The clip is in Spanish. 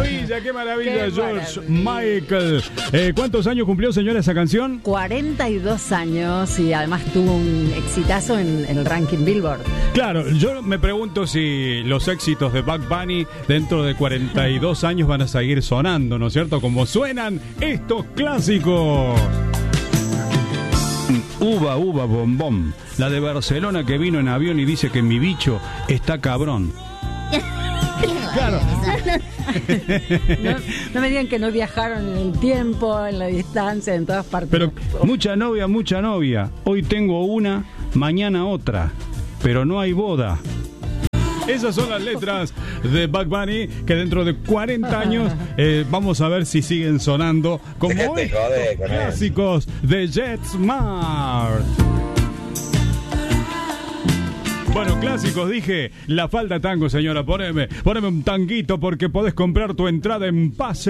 qué maravilla, George Michael. ¿Cuántos años cumplió, señora, esa canción? 42 años y además tuvo un exitazo en el ranking Billboard. Claro, yo me pregunto si los éxitos de Bugs Bunny dentro de 42 años van a seguir sonando, ¿no es cierto? Como suenan estos clásicos. Uva, uva, bombón. La de Barcelona que vino en avión y dice que mi bicho está cabrón. Claro. No me digan que no viajaron en el tiempo, en la distancia, en todas partes. Pero mucha novia. Hoy tengo una, mañana otra. Pero no hay boda. Esas son las letras de Bugs Bunny que dentro de 40 años vamos a ver si siguen sonando como estos clásicos de JetSmart. Bueno, clásicos, dije, la falda tango, señora, poneme un tanguito porque podés comprar tu entrada en Pase